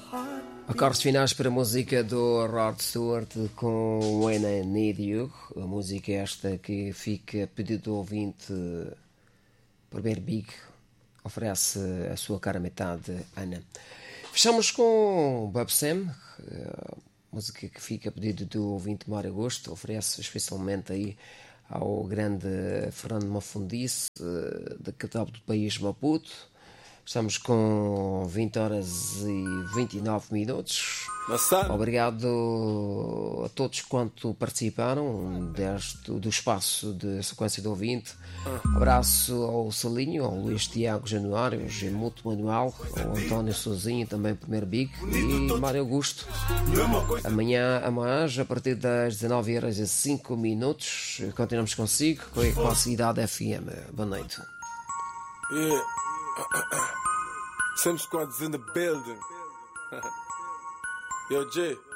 Acordes finais para a música do Rod Stewart com When I Need You. A música esta que fica a pedido do ouvinte. Primeiro Big oferece a sua cara metade, Ana. Fechamos com Bob Sam, música que fica a pedido do ouvinte Mário Augusto, oferece especialmente aí ao grande Fernando Mafundice, da capital do país, Maputo. Estamos com 20 horas e 29 minutos. Obrigado a todos quanto participaram do espaço de sequência do ouvinte. Abraço ao Salinho, ao Luís Tiago Januário, ao Gemuto Manuel, ao António Sozinho, também primeiro Big, e Mário Augusto. Amanhã, a partir das 19h05, continuamos consigo com a Cidade FM. Boa noite. Yeah. Sam Squad's in the building. Yo, Jay.